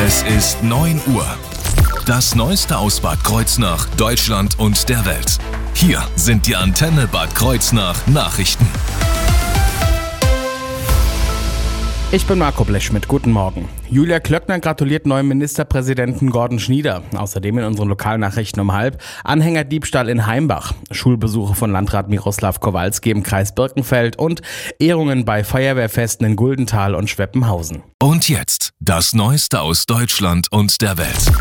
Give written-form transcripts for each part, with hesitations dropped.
Es ist 9 Uhr. Das Neueste aus Bad Kreuznach, Deutschland und der Welt. Hier sind die Antenne Bad Kreuznach Nachrichten. Ich bin Marco Blechschmidt, guten Morgen. Julia Klöckner gratuliert neuem Ministerpräsidenten Gordon Schnieder. Außerdem in unseren Lokalnachrichten um 12:30 Anhängerdiebstahl in Heimbach, Schulbesuche von Landrat Miroslav Kowalski im Kreis Birkenfeld und Ehrungen bei Feuerwehrfesten in Guldenthal und Schweppenhausen. Und jetzt das Neueste aus Deutschland und der Welt.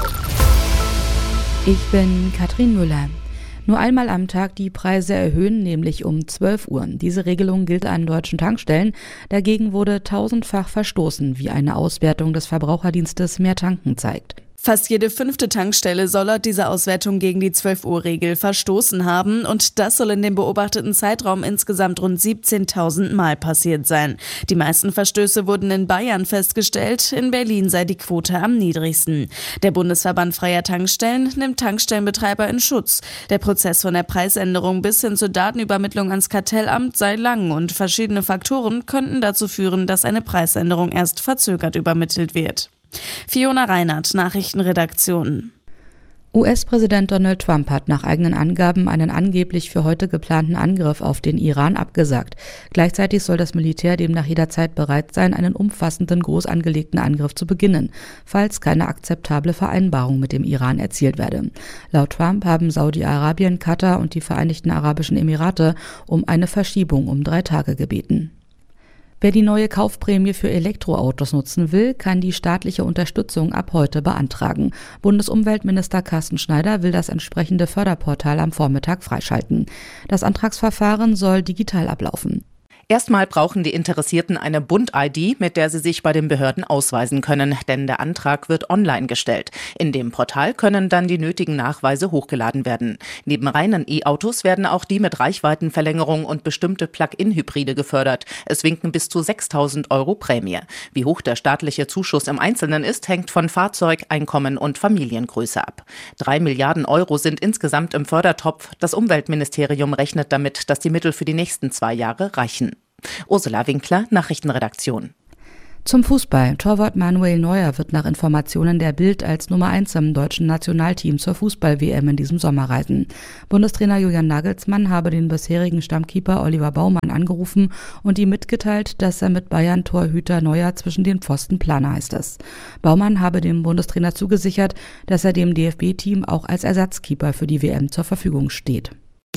Ich bin Katrin Müller. Nur einmal am Tag die Preise erhöhen, nämlich um 12 Uhr. Diese Regelung gilt an deutschen Tankstellen. Dagegen wurde tausendfach verstoßen, wie eine Auswertung des Verbraucherdienstes Mehr Tanken zeigt. Fast jede 5. Tankstelle soll laut dieser Auswertung gegen die 12-Uhr-Regel verstoßen haben und das soll in dem beobachteten Zeitraum insgesamt rund 17.000 Mal passiert sein. Die meisten Verstöße wurden in Bayern festgestellt, in Berlin sei die Quote am niedrigsten. Der Bundesverband Freier Tankstellen nimmt Tankstellenbetreiber in Schutz. Der Prozess von der Preisänderung bis hin zur Datenübermittlung ans Kartellamt sei lang und verschiedene Faktoren könnten dazu führen, dass eine Preisänderung erst verzögert übermittelt wird. Fiona Reinhardt, Nachrichtenredaktion. US-Präsident Donald Trump hat nach eigenen Angaben einen angeblich für heute geplanten Angriff auf den Iran abgesagt. Gleichzeitig soll das Militär demnach jederzeit bereit sein, einen umfassenden, groß angelegten Angriff zu beginnen, falls keine akzeptable Vereinbarung mit dem Iran erzielt werde. Laut Trump haben Saudi-Arabien, Katar und die Vereinigten Arabischen Emirate um eine Verschiebung um 3 Tage gebeten. Wer die neue Kaufprämie für Elektroautos nutzen will, kann die staatliche Unterstützung ab heute beantragen. Bundesumweltminister Carsten Schneider will das entsprechende Förderportal am Vormittag freischalten. Das Antragsverfahren soll digital ablaufen. Erstmal brauchen die Interessierten eine Bund-ID, mit der sie sich bei den Behörden ausweisen können, denn der Antrag wird online gestellt. In dem Portal können dann die nötigen Nachweise hochgeladen werden. Neben reinen E-Autos werden auch die mit Reichweitenverlängerung und bestimmte Plug-in-Hybride gefördert. Es winken bis zu 6.000 € Prämie. Wie hoch der staatliche Zuschuss im Einzelnen ist, hängt von Fahrzeug, Einkommen und Familiengröße ab. 3 Milliarden € sind insgesamt im Fördertopf. Das Umweltministerium rechnet damit, dass die Mittel für die nächsten 2 Jahre reichen. Ursula Winkler, Nachrichtenredaktion. Zum Fußball. Torwart Manuel Neuer wird nach Informationen der Bild als Nummer 1 im deutschen Nationalteam zur Fußball-WM in diesem Sommer reisen. Bundestrainer Julian Nagelsmann habe den bisherigen Stammkeeper Oliver Baumann angerufen und ihm mitgeteilt, dass er mit Bayern-Torhüter Neuer zwischen den Pfosten plane, heißt es. Baumann habe dem Bundestrainer zugesichert, dass er dem DFB-Team auch als Ersatzkeeper für die WM zur Verfügung steht.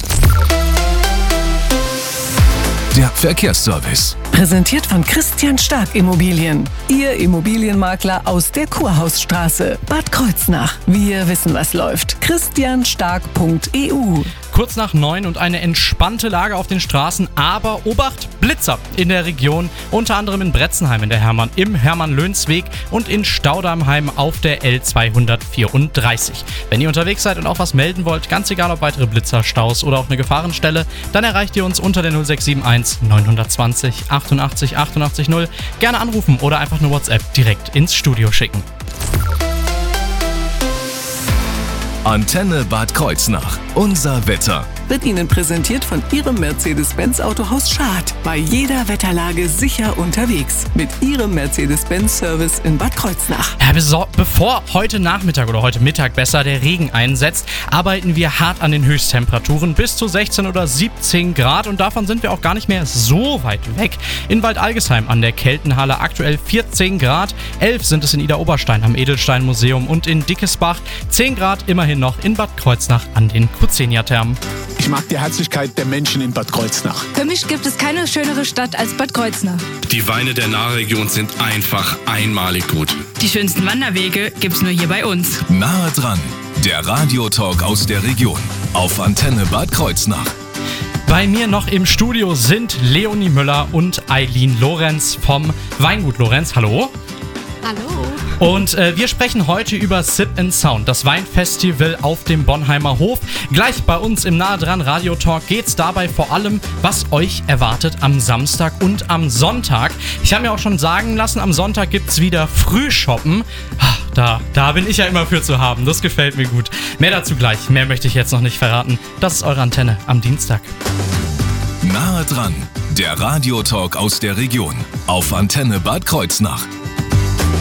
Der Verkehrsservice. Präsentiert von Christian Stark Immobilien. Ihr Immobilienmakler aus der Kurhausstraße. Bad Kreuznach. Wir wissen, was läuft. christianstark.eu. Kurz nach 9 und eine entspannte Lage auf den Straßen, aber Obacht, Blitzer in der Region, unter anderem in Bretzenheim im Hermann-Löns-Weg und in Staudammheim auf der L234. Wenn ihr unterwegs seid und auch was melden wollt, ganz egal ob weitere Blitzer, Staus oder auch eine Gefahrenstelle, dann erreicht ihr uns unter der 0671 920 88 88 0. Gerne anrufen oder einfach eine WhatsApp direkt ins Studio schicken. Antenne Bad Kreuznach. Unser Wetter. Wird Ihnen präsentiert von Ihrem Mercedes-Benz Autohaus Schad. Bei jeder Wetterlage sicher unterwegs. Mit Ihrem Mercedes-Benz-Service in Bad Kreuznach. Ja, bevor heute Nachmittag oder heute Mittag besser der Regen einsetzt, arbeiten wir hart an den Höchsttemperaturen bis zu 16 oder 17 Grad und davon sind wir auch gar nicht mehr so weit weg. In Waldalgesheim an der Keltenhalle aktuell 14 Grad, 11 sind es in Idar-Oberstein am Edelstein-Museum und in Dickesbach, 10 Grad immerhin noch in Bad Kreuznach an den Kurzenia-Thermen. Ich mag die Herzlichkeit der Menschen in Bad Kreuznach. Für mich gibt es keine schönere Stadt als Bad Kreuznach. Die Weine der Nahregion sind einfach einmalig gut. Die schönsten Wanderwege gibt's nur hier bei uns. Nahe dran, der Radiotalk aus der Region auf Antenne Bad Kreuznach. Bei mir noch im Studio sind Leonie Müller und Eileen Lorenz vom Weingut Lorenz. Hallo. Hallo. Und wir sprechen heute über Sip & Sound, das Weinfestival auf dem Bonheimer Hof. Gleich bei uns im Nahe dran Radio Talk geht's dabei vor allem, was euch erwartet am Samstag und am Sonntag. Ich habe mir auch schon sagen lassen, am Sonntag gibt's wieder Frühshoppen. Da bin ich ja immer für zu haben, das gefällt mir gut. Mehr dazu gleich, mehr möchte ich jetzt noch nicht verraten. Das ist eure Antenne am Dienstag. Nahe dran, der Radio Talk aus der Region auf Antenne Bad Kreuznach.